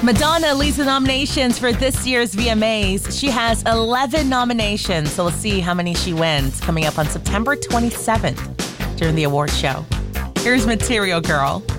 Madonna leads the nominations for this year's VMAs. She has 11 nominations, so we'll see how many she wins coming up on September 27th during the award show. Here's Material Girl.